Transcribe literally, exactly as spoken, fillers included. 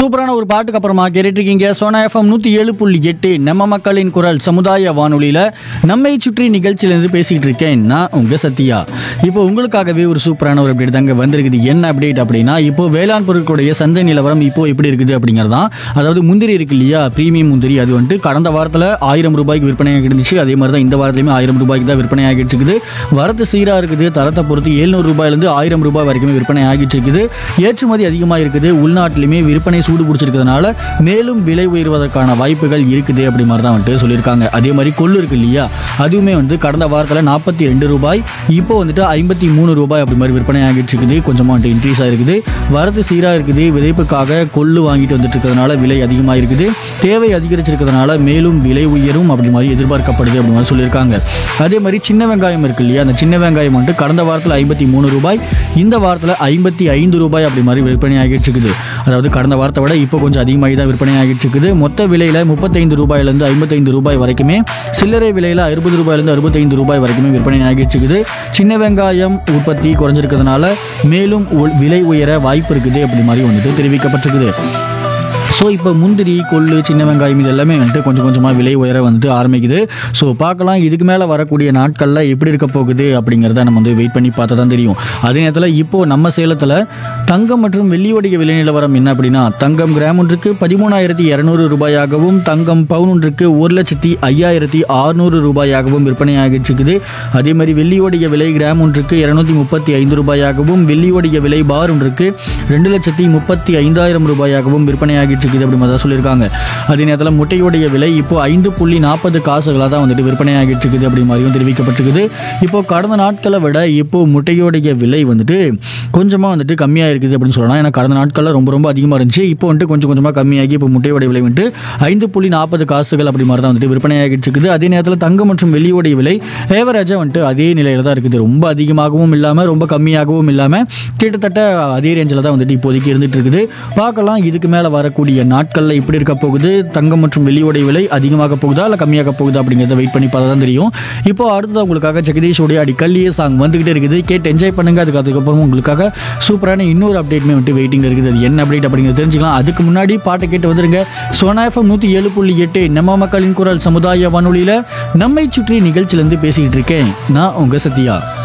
சூப்பரான ஒரு பாட்டுக்கு அப்புறமா கேட்டுருக்கீங்க சோனா எஃப்எம் நூற்றி ஏழு புள்ளி எட்டு நம்ம மக்களின் குரல் சமுதாய வானொலியில் நம்மை சுற்றி நிகழ்ச்சியிலேருந்து பேசிகிட்டு இருக்கேன் நான் உங்கள் சத்யா. இப்போ உங்களுக்காகவே ஒரு சூப்பரான ஒரு அப்டேட் தாங்க வந்திருக்குது. என்ன அப்டேட் அப்படின்னா, இப்போ வேளாண் பொருட்களுடைய சந்தை நிலவரம் இப்போ எப்படி இருக்குது அப்படிங்கிறதான். அதாவது முந்திரி இருக்கு இல்லையா, ப்ரீமியம் முந்திரி, அது வந்துட்டு கடந்த வாரத்தில் ஆயிரம் ரூபாய்க்கு விற்பனையாக இருந்துச்சு. அதே மாதிரி தான் இந்த வாரத்துலையுமே ஆயிரம் ரூபாய்க்கு தான் விற்பனை ஆகிட்டு இருக்குது. வரத்து சீராக இருக்குது. தரத்தை பொறுத்து எழுநூறு ரூபாயிலேருந்து ஆயிரம் ரூபாய் வரைக்குமே விற்பனை ஆகிட்டு இருக்குது. ஏற்றுமதி அதிகமாக இருக்குது. உள்நாட்டிலுமே விற்பனை சூடு பிடிச்சிருக்கிறதுனால மேலும் விலை உயர்வதற்கான வாய்ப்புகள் இருக்குது அப்படி மாதிரி தான் வந்துட்டு சொல்லியிருக்காங்க. அதே மாதிரி கொள்ளு இருக்கு இல்லையா, அதுவுமே வந்து கடந்த வாரத்தில் நாற்பத்தி ரெண்டு ரூபாய் இப்போ வந்துட்டு ஐம்பத்தி மூணு ரூபாய் அப்படி மாதிரி விற்பனை ஆகிட்டு இருக்குது. கொஞ்சமாக வந்துட்டு இன்க்ரீஸ் ஆகிருக்குது. வரத்து சீராக இருக்குது. விதைப்புக்காக கொள்ளு வாங்கிட்டு வந்துட்டு இருக்கிறதுனால விலை அதிகமாக இருக்குது. தேவை அதிகரிச்சிருக்கிறதுனால மேலும் விலை உயரும் அப்படி மாதிரி எதிர்பார்க்கப்படுது அப்படி மாதிரி சொல்லியிருக்காங்க. அதே மாதிரி சின்ன வெங்காயம் இருக்கு இல்லையா, அந்த சின்ன வெங்காயம் வந்துட்டு கடந்த வாரத்தில் ஐம்பத்தி மூணு ரூபாய் இந்த வாரத்தில் ஐம்பத்தி ஐந்து ரூபாய் அப்படி மாதிரி விற்பனை ஆகிட்டு இருக்குது. அதாவது கடந்த வாரத்தை விட இப்போ கொஞ்சம் அதிகமாகி தான் விற்பனை ஆகிட்டு இருக்குது. மொத்த விலையில் முப்பத்தைந்து ரூபாயிலேருந்து ஐம்பத்தைந்து ரூபாய் வரைக்குமே, சில்லறை விலையில் அறுபது ரூபாயிலேருந்து அறுபத்தைந்து ரூபாய் வரைக்குமே விற்பனை ஆகிட்டு இருக்குது. சின்ன வெங்காயம் உற்பத்தி குறைஞ்சிருக்கிறதுனால மேலும் விலை உயர வாய்ப்பு இருக்குது அப்படி மாதிரி வந்துட்டு தெரிவிக்கப்பட்டிருக்குது. ஸோ இப்போ முந்திரி, கொள்ளு, சின்ன வெங்காயம் இது எல்லாமே வந்துட்டு கொஞ்சம் கொஞ்சமாக விலை உயர வந்துட்டு ஆரம்பிக்குது. ஸோ பார்க்கலாம் இதுக்கு மேலே வரக்கூடிய நாட்களில் எப்படி இருக்க போகுது அப்படிங்கிறத நம்ம வந்து வெயிட் பண்ணி பார்த்தா தான் தெரியும். அதே நேரத்தில் இப்போது நம்ம சேலத்தில் தங்கம் மற்றும் வெள்ளியோடைய விலை நிலவரம் என்ன அப்படின்னா, தங்கம் கிராம் ஒன்றுக்கு பதிமூணாயிரத்தி இரநூறு ரூபாயாகவும், தங்கம் பவுன் ஒன்றுக்கு ஒரு லட்சத்தி ஐயாயிரத்தி அறுநூறு ரூபாயாகவும் விற்பனை ஆகிட்டு இருக்குது. அதே மாதிரி வெள்ளியோடைய விலை கிராம் ஒன்றுக்கு இருநூத்தி முப்பத்தி ஐந்து ரூபாயாகவும், வெள்ளியோடைய விலை பார் ஒன்றுக்கு ரெண்டு லட்சத்தி முப்பத்தி ஐந்தாயிரம் ரூபாயாகவும் விற்பனை ஆகிட்டு இருக்குது அப்படி மாதிரி சொல்லியிருக்காங்க. அதே நேரத்தில் முட்டையோடைய விலை இப்போ ஐந்து புள்ளி நாற்பது காசுகளாக தான் வந்துட்டு விற்பனை ஆகிட்டு இருக்குது அப்படி மாதிரியும் தெரிவிக்கப்பட்டிருக்குது. இப்போ கடந்த நாட்களை விட இப்போ முட்டையோடைய விலை வந்துட்டு கொஞ்சமாக வந்துட்டு கம்மியாக இருக்குது அப்படின்னு சொல்லலாம். ஏன்னா கடந்த நாட்களில் ரொம்ப ரொம்ப அதிகமாக இருந்துச்சு. இப்போ வந்துட்டு கொஞ்சம் கொஞ்சமாக கம்மியாகி இப்போ முட்டையோடைய விலை வந்துட்டு ஐந்து புள்ளி நாற்பது காசுகள் அப்படி மாதிரி தான் வந்துட்டு விற்பனை ஆகிட்டு இருக்குது. அதே நேரத்தில் தங்கம் மற்றும் வெள்ளியோடைய விலை ஏவரேஜாக வந்துட்டு அதே நிலையில் தான் இருக்குது. ரொம்ப அதிகமாகவும் இல்லாமல் ரொம்ப கம்மியாகவும் இல்லாமல் கிட்டத்தட்ட அதே ரேஞ்சில் தான் வந்துட்டு இப்போதைக்கு இருந்துட்டு இருக்குது. பார்க்கலாம் இதுக்கு மேலே வரக்கூடிய நாட்களில் இப்படி இருக்க போகுது. தங்கம் மற்றும் வெள்ளியோடைய விலை அதிகமாக போகுதா இல்லை கம்மியாக போகுதா அப்படிங்கிறத வெயிட் பண்ணி பார்த்தா தான் தெரியும். இப்போ அடுத்தது உங்களுக்காக ஜெகதீஷோடைய அடிக்கல்லியே சாங் வந்துகிட்டே இருக்குது. கேட்டு என்ஜாய் பண்ணுங்க. அதுக்கு அதுக்கப்புறம் உங்களுக்காக சூப்பரான இன்னொரு அப்டேட்மே வந்துட்டு வெயிட்டிங் இருக்குது. அது என்ன அப்டேட் அப்படிங்கிறத தெரிஞ்சுக்கலாம். அதுக்கு முன்னாடி பாட்டை கேட்டு வந்துருங்க. சோனா எஃப்எம் நூற்றி ஏழு புள்ளி எட்டு நம்ம மக்களின் குரல் சமுதாய வானொலியில் நம்மை சுற்றி நிகழ்ச்சியிலேருந்து பேசிக்கிட்டு இருக்கேன் நான் உங்கள் சத்யா.